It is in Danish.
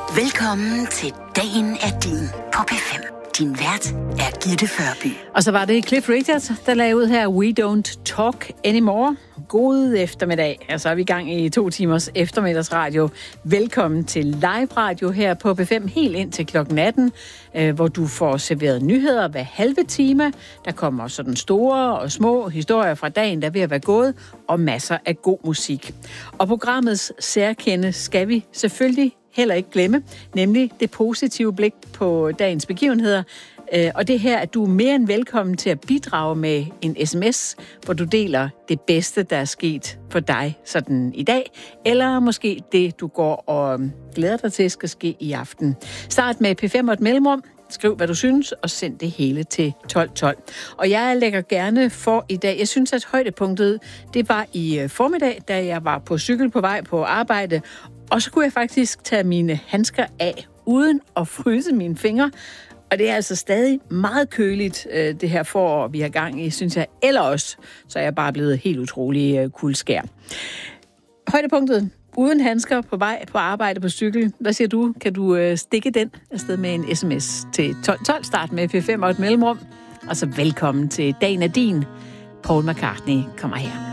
Velkommen til Dagen er din på P5. Din vært er Gitte Førby. Og så var det Cliff Richard, der lagde ud her, We Don't Talk Anymore. God eftermiddag. Altså er vi i gang i 2 timers eftermiddagsradio. Velkommen til live radio her på P5 helt ind til klokken 18, hvor du får serveret nyheder hver halve time. Der kommer sådan store og små historier fra dagen, der er ved at være gået, og masser af god musik. Og programmets særkende skal vi selvfølgelig heller ikke glemme, nemlig det positive blik på dagens begivenheder. Og det her, at du er mere end velkommen til at bidrage med en sms, hvor du deler det bedste, der er sket for dig sådan i dag, eller måske det, du går og glæder dig til, skal ske i aften. Start med P5 og et mellemrum. Skriv, hvad du synes, og send det hele til 1212. Og jeg lægger gerne for i dag. Jeg synes, at højdepunktet, det var i formiddag, da jeg var på cykel på vej på arbejde, og så kunne jeg faktisk tage mine handsker af, uden at fryse mine fingre. Og det er altså stadig meget køligt, det her forår, vi har gang i, synes jeg. Eller også, så er jeg bare blevet helt utrolig kuldskær. Højdepunktet, uden handsker på vej på arbejde på cykel. Hvad siger du? Kan du stikke den afsted med en sms til 1212? Start med P5 og et mellemrum. Og så velkommen til Dagen er din. Paul McCartney kommer her.